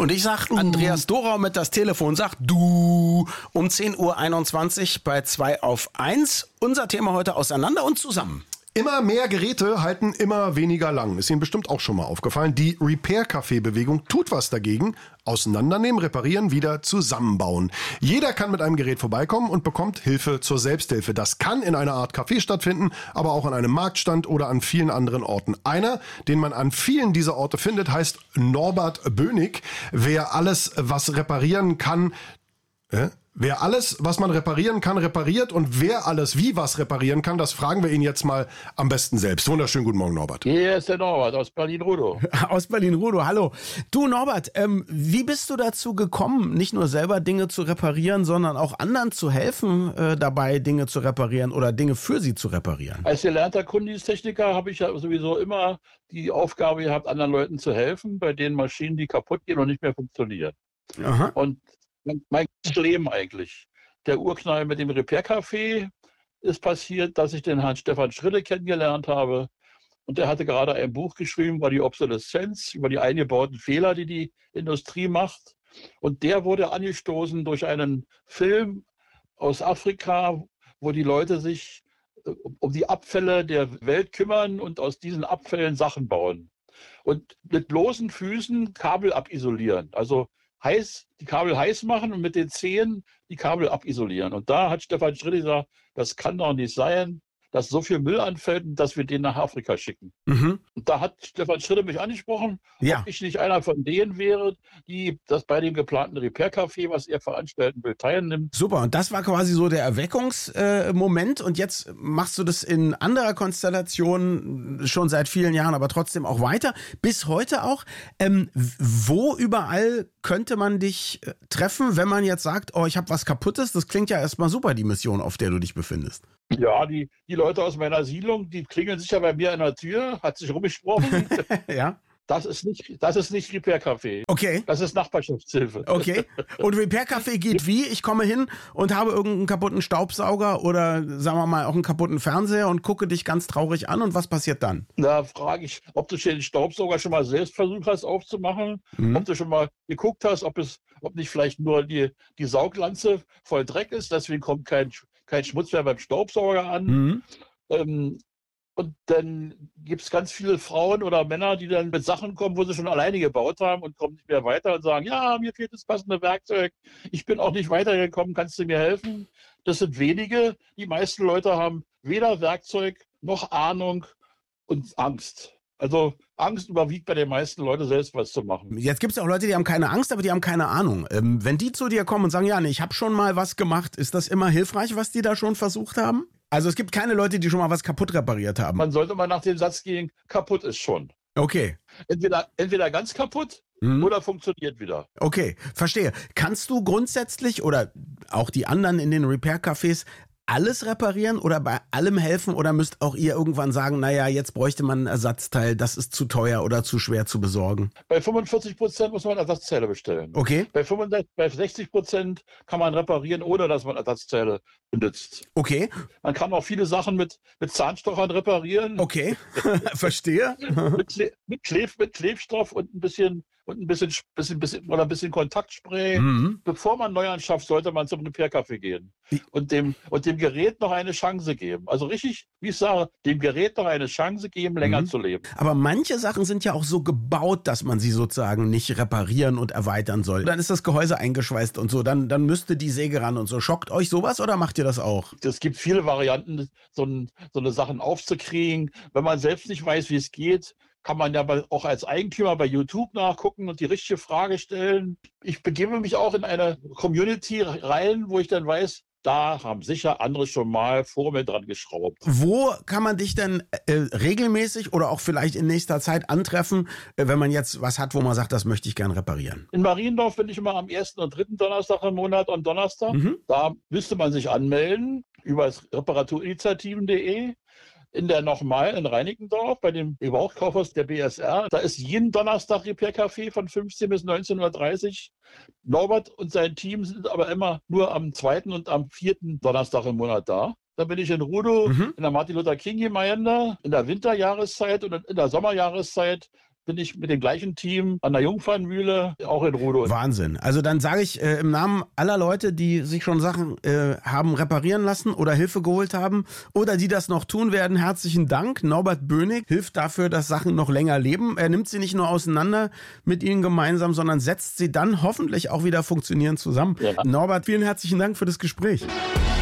Und ich sag, Andreas Dorau mit das Telefon sagt du um 10:21 Uhr bei 2 auf 1. Unser Thema heute: Auseinander und zusammen. Immer mehr Geräte halten immer weniger lang. Ist Ihnen bestimmt auch schon mal aufgefallen. Die Repair-Café-Bewegung tut was dagegen. Auseinandernehmen, reparieren, wieder zusammenbauen. Jeder kann mit einem Gerät vorbeikommen und bekommt Hilfe zur Selbsthilfe. Das kann in einer Art Café stattfinden, aber auch an einem Marktstand oder an vielen anderen Orten. Einer, den man an vielen dieser Orte findet, heißt Norbert Bönig. Wer alles, was reparieren kann... Wer alles, was man reparieren kann, repariert, und wer alles wie was reparieren kann, das fragen wir ihn jetzt mal am besten selbst. Wunderschönen guten Morgen, Norbert. Hier ist der Norbert aus Berlin-Rudow. Aus Berlin-Rudow, hallo. Du Norbert, wie bist du dazu gekommen, nicht nur selber Dinge zu reparieren, sondern auch anderen zu helfen, dabei Dinge zu reparieren oder Dinge für sie zu reparieren? Als gelernter Kundistechniker habe ich ja sowieso immer die Aufgabe gehabt, anderen Leuten zu helfen, bei den Maschinen, die kaputt gehen und nicht mehr funktionieren. Aha. Und mein ganzes Leben eigentlich. Der Urknall mit dem Repair-Café ist passiert, dass ich den Herrn Stefan Schrille kennengelernt habe. Und der hatte gerade ein Buch geschrieben über die Obsoleszenz, über die eingebauten Fehler, die die Industrie macht. Und der wurde angestoßen durch einen Film aus Afrika, wo die Leute sich um die Abfälle der Welt kümmern und aus diesen Abfällen Sachen bauen. Und mit bloßen Füßen Kabel abisolieren. Also die Kabel heiß machen und mit den Zehen die Kabel abisolieren. Und da hat Stefan Schrille gesagt, das kann doch nicht sein, dass so viel Müll anfällt, dass wir den nach Afrika schicken. Mhm. Und da hat Stefan Schrille mich angesprochen, ob ich nicht einer von denen wäre, die das bei dem geplanten Repair-Café, was er veranstalten will, teilnimmt. Super, und das war quasi so der Erweckungsmoment, und jetzt machst du das in anderer Konstellation schon seit vielen Jahren, aber trotzdem auch weiter, bis heute auch. Wo überall könnte man dich treffen, wenn man jetzt sagt, oh, ich habe was Kaputtes? Das klingt ja erstmal super, die Mission, auf der du dich befindest. Ja, die Leute aus meiner Siedlung, die klingeln sicher bei mir an der Tür, hat sich rumgesprochen. Ja. Das ist nicht Repair-Café. Okay. Das ist Nachbarschaftshilfe. Okay. Und Repair-Café geht wie? Ich komme hin und habe irgendeinen kaputten Staubsauger oder, sagen wir mal, auch einen kaputten Fernseher und gucke dich ganz traurig an, und was passiert dann? Da frage ich, ob du den Staubsauger schon mal selbst versucht hast aufzumachen, ob du schon mal geguckt hast, ob nicht vielleicht nur die Sauglanze voll Dreck ist, deswegen kommt kein Schmutz mehr beim Staubsauger an. Und dann gibt es ganz viele Frauen oder Männer, die dann mit Sachen kommen, wo sie schon alleine gebaut haben und kommen nicht mehr weiter und sagen, ja, mir fehlt das passende Werkzeug, ich bin auch nicht weitergekommen, kannst du mir helfen? Das sind wenige. Die meisten Leute haben weder Werkzeug noch Ahnung und Angst. Also Angst überwiegt bei den meisten Leuten, selbst was zu machen. Jetzt gibt es ja auch Leute, die haben keine Angst, aber die haben keine Ahnung. Wenn die zu dir kommen und sagen, ja, nee, ich habe schon mal was gemacht, ist das immer hilfreich, was die da schon versucht haben? Also es gibt keine Leute, die schon mal was kaputt repariert haben. Man sollte mal nach dem Satz gehen, kaputt ist schon. Okay. Entweder ganz kaputt oder funktioniert wieder. Okay, verstehe. Kannst du grundsätzlich oder auch die anderen in den Repair-Cafés alles reparieren oder bei allem helfen, oder müsst auch ihr irgendwann sagen, naja, jetzt bräuchte man ein Ersatzteil, das ist zu teuer oder zu schwer zu besorgen? Bei 45% muss man Ersatzteile bestellen. Okay. Bei 60% kann man reparieren, ohne dass man Ersatzteile benutzt. Okay. Man kann auch viele Sachen mit Zahnstochern reparieren. Okay, verstehe. mit Klebstoff und ein bisschen Kontaktspray. Bevor man neu anschafft, sollte man zum Repair-Café gehen und dem Gerät noch eine Chance geben. Also richtig, wie ich sage, dem Gerät noch eine Chance geben, länger zu leben. Aber manche Sachen sind ja auch so gebaut, dass man sie sozusagen nicht reparieren und erweitern soll. Dann ist das Gehäuse eingeschweißt und so, dann müsste die Säge ran und so. Schockt euch sowas oder macht ihr das auch? Es gibt viele Varianten, so eine Sachen aufzukriegen. Wenn man selbst nicht weiß, wie es geht, kann man ja auch als Eigentümer bei YouTube nachgucken und die richtige Frage stellen. Ich begebe mich auch in eine Community rein, wo ich dann weiß, da haben sicher andere schon mal vor mir dran geschraubt. Wo kann man dich denn regelmäßig oder auch vielleicht in nächster Zeit antreffen, wenn man jetzt was hat, wo man sagt, das möchte ich gern reparieren? In Mariendorf bin ich immer am 1. und 3. Donnerstag im Monat am Donnerstag. Da müsste man sich anmelden über reparaturinitiativen.de. In der Nochmal in Reinickendorf bei dem Gebrauchtkaufhaus der BSR. Da ist jeden Donnerstag Repair-Café von 15 bis 19:30 Uhr. Norbert und sein Team sind aber immer nur am 2. und am 4. Donnerstag im Monat da. Dann bin ich in Rudow, in der Martin-Luther-King-Gemeinde, in der Winterjahreszeit und in der Sommerjahreszeit bin ich mit dem gleichen Team an der Jungfernmühle, auch in Rudolph. Wahnsinn. Also dann sage ich im Namen aller Leute, die sich schon Sachen haben reparieren lassen oder Hilfe geholt haben oder die das noch tun werden, herzlichen Dank. Norbert Bönig hilft dafür, dass Sachen noch länger leben. Er nimmt sie nicht nur auseinander mit Ihnen gemeinsam, sondern setzt sie dann hoffentlich auch wieder funktionierend zusammen. Ja. Norbert, vielen herzlichen Dank für das Gespräch.